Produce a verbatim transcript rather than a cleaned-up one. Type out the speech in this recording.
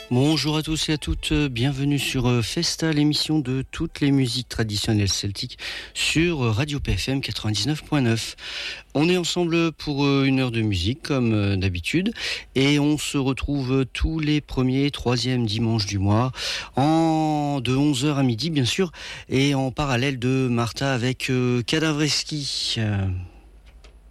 Bonjour à tous et à toutes, bienvenue sur Festa, l'émission de toutes les musiques traditionnelles celtiques sur Radio P F M quatre-vingt-dix-neuf point neuf. On est ensemble pour une heure de musique comme d'habitude et on se retrouve tous les premiers et troisièmes dimanches du mois en de onze heures à midi bien sûr et en parallèle de Martha avec Cadavreski.